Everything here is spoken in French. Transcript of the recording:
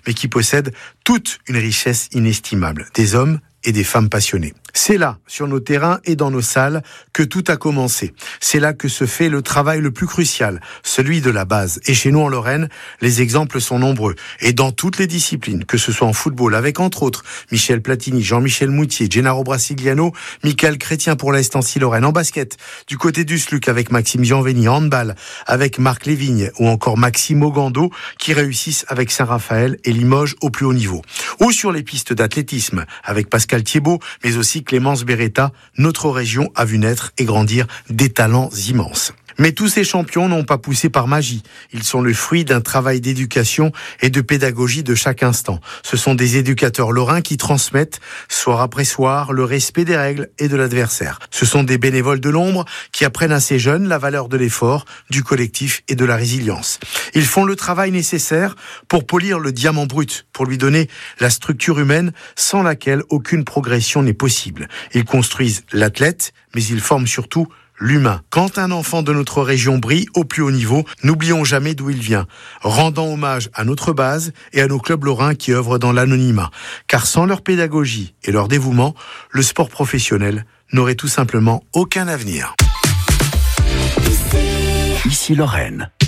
mais qui possède toute une richesse inestimable. Des hommes et des femmes passionnées. C'est là, sur nos terrains et dans nos salles, que tout a commencé. C'est là que se fait le travail le plus crucial, celui de la base. Et chez nous en Lorraine, les exemples sont nombreux. Et dans toutes les disciplines, que ce soit en football, avec entre autres Michel Platini, Jean-Michel Moutier, Gennaro Brasigliano, Michael Chrétien pour l'Estancie Lorraine. En basket, du côté du SLUC avec Maxime Gianveni, en handball avec Marc Lévigne ou encore Maxime Ogando qui réussissent avec Saint-Raphaël et Limoges au plus haut niveau. Ou sur les pistes d'athlétisme avec Pascal Thiebaud, mais aussi Clémence Beretta, notre région a vu naître et grandir des talents immenses. Mais tous ces champions n'ont pas poussé par magie. Ils sont le fruit d'un travail d'éducation et de pédagogie de chaque instant. Ce sont des éducateurs lorrains qui transmettent, soir après soir, le respect des règles et de l'adversaire. Ce sont des bénévoles de l'ombre qui apprennent à ces jeunes la valeur de l'effort, du collectif et de la résilience. Ils font le travail nécessaire pour polir le diamant brut, pour lui donner la structure humaine sans laquelle aucune progression n'est possible. Ils construisent l'athlète, mais ils forment surtout l'humain. Quand un enfant de notre région brille au plus haut niveau, n'oublions jamais d'où il vient, rendant hommage à notre base et à nos clubs lorrains qui œuvrent dans l'anonymat. Car sans leur pédagogie et leur dévouement, le sport professionnel n'aurait tout simplement aucun avenir. Ici Lorraine.